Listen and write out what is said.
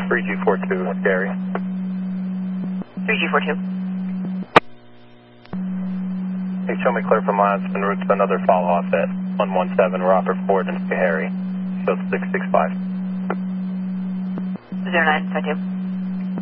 3G42, Gary. 3G42. Hey, show me clear from last en route to another follow-off at 117 Rockford Ford and Harry. Shows 665. 0952.